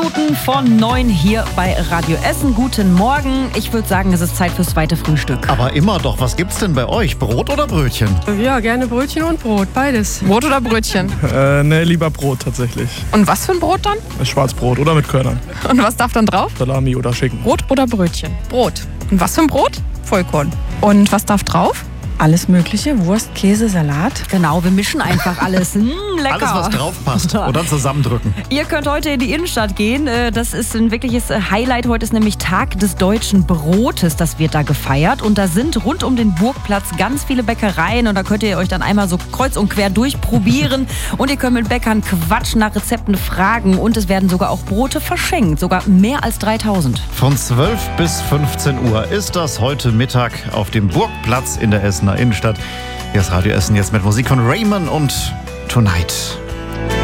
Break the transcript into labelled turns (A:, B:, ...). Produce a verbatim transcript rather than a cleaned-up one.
A: Minuten von neun hier bei Radio Essen. Guten Morgen. Ich würde sagen, es ist Zeit fürs zweite Frühstück.
B: Aber immer doch. Was gibt's denn bei euch? Brot oder Brötchen?
C: Ja, gerne Brötchen und Brot. Beides.
D: Brot oder Brötchen?
E: Äh, ne, lieber Brot tatsächlich.
D: Und was für ein Brot dann?
E: Schwarzbrot oder mit Körnern.
D: Und was darf dann drauf?
E: Salami oder Schinken.
D: Brot oder Brötchen?
F: Brot.
D: Und was für ein Brot?
F: Vollkorn.
D: Und was darf drauf?
F: Alles Mögliche. Wurst, Käse, Salat.
A: Genau, wir mischen einfach alles. Mmh, lecker.
B: Alles, was drauf passt. Oder zusammendrücken.
A: Ihr könnt heute in die Innenstadt gehen. Das ist ein wirkliches Highlight. Heute ist nämlich Tag des deutschen Brotes. Das wird da gefeiert. Und da sind rund um den Burgplatz ganz viele Bäckereien. Und da könnt ihr euch dann einmal so kreuz und quer durchprobieren. Und ihr könnt mit Bäckern quatschen, nach Rezepten fragen. Und es werden sogar auch Brote verschenkt. Sogar mehr als dreitausend.
B: Von zwölf bis fünfzehn Uhr ist das heute Mittag auf dem Burgplatz in der Essener Innenstadt. Hier ist Radio Essen jetzt mit Musik von Raymond und Tonight.